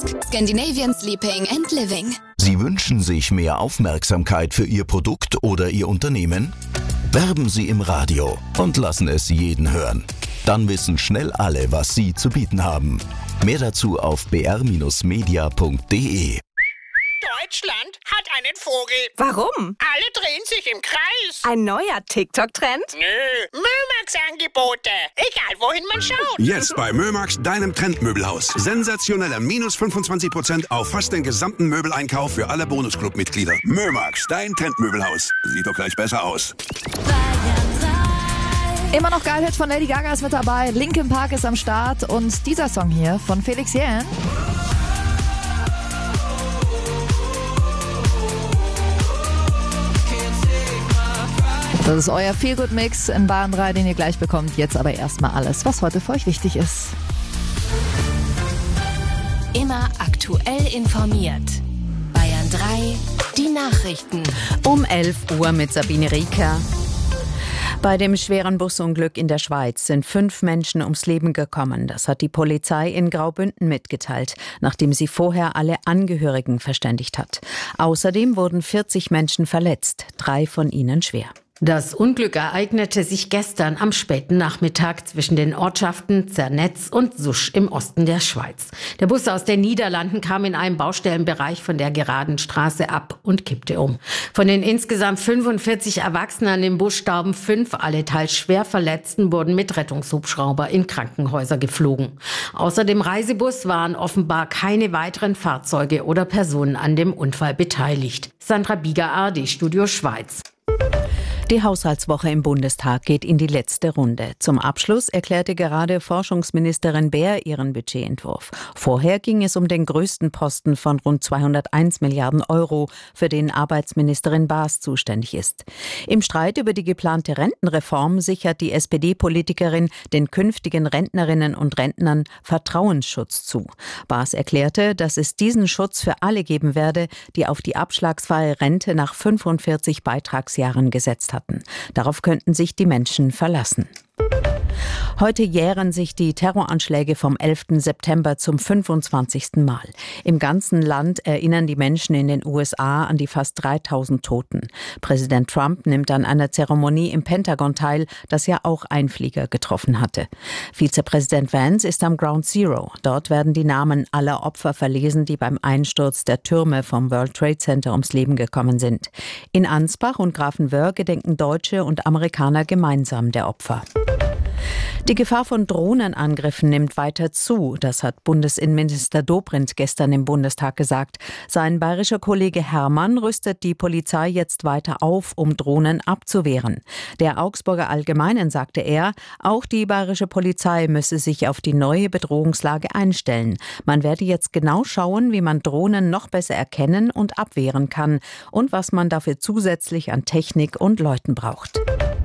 Scandinavian Sleeping and Living. Sie wünschen sich mehr Aufmerksamkeit für Ihr Produkt oder Ihr Unternehmen? Werben Sie im Radio und lassen es jeden hören. Dann wissen schnell alle, was Sie zu bieten haben. Mehr dazu auf br-media.de. Deutschland hat einen Vogel. Warum? Alle drehen sich im Kreis. Ein neuer TikTok-Trend? Nö, Mömax-Angebote. Egal, wohin man schaut. Jetzt bei Mömax, deinem Trendmöbelhaus. Sensationelle minus 25% auf fast den gesamten Möbeleinkauf für alle Bonusclub-Mitglieder. Mömax, dein Trendmöbelhaus. Sieht doch gleich besser aus. Immer noch geil, Hit von Lady Gaga ist mit dabei. Linkin Park ist am Start und dieser Song hier von Felix Jähn. Das ist euer Feelgood-Mix in Bayern 3, den ihr gleich bekommt. Jetzt aber erstmal alles, was heute für euch wichtig ist. Immer aktuell informiert. Bayern 3, die Nachrichten. Um 11 Uhr mit Sabine Rieker. Bei dem schweren Busunglück in der Schweiz sind 5 Menschen ums Leben gekommen. Das hat die Polizei in Graubünden mitgeteilt, nachdem sie vorher alle Angehörigen verständigt hat. Außerdem wurden 40 Menschen verletzt, 3 von ihnen schwer. Das Unglück ereignete sich gestern am späten Nachmittag zwischen den Ortschaften Zernetz und Susch im Osten der Schweiz. Der Bus aus den Niederlanden kam in einem Baustellenbereich von der geraden Straße ab und kippte um. Von den insgesamt 45 Erwachsenen im Bus starben 5, alle teils schwer Verletzten wurden mit Rettungshubschrauber in Krankenhäuser geflogen. Außer dem Reisebus waren offenbar keine weiteren Fahrzeuge oder Personen an dem Unfall beteiligt. Sandra Bieger, ARD Studio Schweiz. Die Haushaltswoche im Bundestag geht in die letzte Runde. Zum Abschluss erklärte gerade Forschungsministerin Baer ihren Budgetentwurf. Vorher ging es um den größten Posten von rund 201 Milliarden Euro, für den Arbeitsministerin Baas zuständig ist. Im Streit über die geplante Rentenreform sichert die SPD-Politikerin den künftigen Rentnerinnen und Rentnern Vertrauensschutz zu. Baas erklärte, dass es diesen Schutz für alle geben werde, die auf die abschlagsfreie Rente nach 45 Beitragsjahren gesetzt hatten. Darauf könnten sich die Menschen verlassen. Heute jähren sich die Terroranschläge vom 11. September zum 25. Mal. Im ganzen Land erinnern die Menschen in den USA an die fast 3000 Toten. Präsident Trump nimmt an einer Zeremonie im Pentagon teil, das ja auch einen Flieger getroffen hatte. Vizepräsident Vance ist am Ground Zero. Dort werden die Namen aller Opfer verlesen, die beim Einsturz der Türme vom World Trade Center ums Leben gekommen sind. In Ansbach und Grafenwöhr gedenken Deutsche und Amerikaner gemeinsam der Opfer. Die Gefahr von Drohnenangriffen nimmt weiter zu. Das hat Bundesinnenminister Dobrindt gestern im Bundestag gesagt. Sein bayerischer Kollege Hermann rüstet die Polizei jetzt weiter auf, um Drohnen abzuwehren. Der Augsburger Allgemeinen sagte er, auch die bayerische Polizei müsse sich auf die neue Bedrohungslage einstellen. Man werde jetzt genau schauen, wie man Drohnen noch besser erkennen und abwehren kann und was man dafür zusätzlich an Technik und Leuten braucht.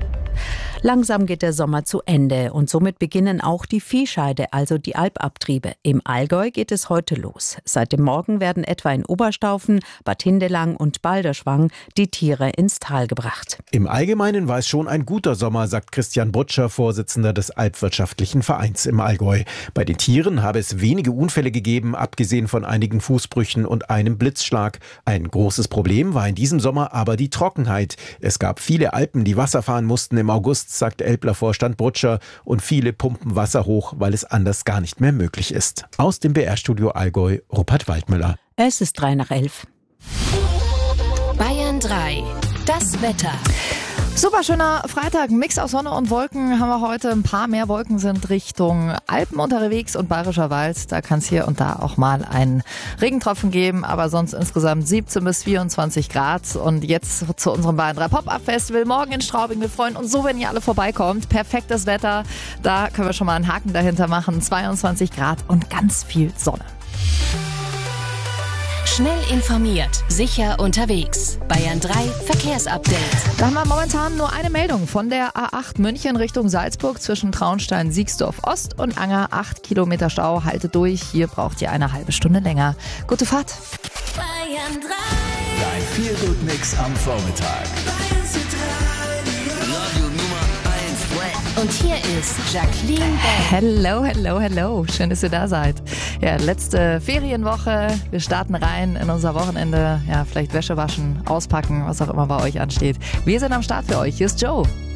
Langsam geht der Sommer zu Ende und somit beginnen auch die Viehscheide, also die Alpabtriebe. Im Allgäu geht es heute los. Seit dem Morgen werden etwa in Oberstaufen, Bad Hindelang und Balderschwang die Tiere ins Tal gebracht. Im Allgemeinen war es schon ein guter Sommer, sagt Christian Butscher, Vorsitzender des Alpwirtschaftlichen Vereins im Allgäu. Bei den Tieren habe es wenige Unfälle gegeben, abgesehen von einigen Fußbrüchen und einem Blitzschlag. Ein großes Problem war in diesem Sommer aber die Trockenheit. Es gab viele Alpen, die Wasser fahren mussten im August, sagt Elbler-Vorstand Brutscher, und viele pumpen Wasser hoch, weil es anders gar nicht mehr möglich ist. Aus dem BR-Studio Allgäu, Rupert Waldmüller. Es ist 11:03. Bayern 3, das Wetter. Super schöner Freitag, Mix aus Sonne und Wolken haben wir heute. Ein paar mehr Wolken sind Richtung Alpen unterwegs und Bayerischer Wald. Da kann es hier und da auch mal einen Regentropfen geben, aber sonst insgesamt 17 bis 24 Grad. Und jetzt zu unserem Bayern 3 Pop-Up-Festival morgen in Straubing. Wir freuen uns so, wenn ihr alle vorbeikommt. Perfektes Wetter, da können wir schon mal einen Haken dahinter machen. 22 Grad und ganz viel Sonne. Schnell informiert, sicher unterwegs. Bayern 3 Verkehrsupdate. Da haben wir momentan nur eine Meldung von der A8 München Richtung Salzburg zwischen Traunstein, Siegsdorf Ost und Anger. 8 Kilometer Stau, haltet durch. Hier braucht ihr eine halbe Stunde länger. Gute Fahrt. Bayern 3. Dein Feelgood-Mix am Vormittag. Radio Nummer 1. Und hier ist Jacqueline Bell. Hello, hello, hello. Schön, dass ihr da seid. Ja, letzte Ferienwoche. Wir starten rein in unser Wochenende. Ja, vielleicht Wäsche waschen, auspacken, was auch immer bei euch ansteht. Wir sind am Start für euch. Hier ist Joe.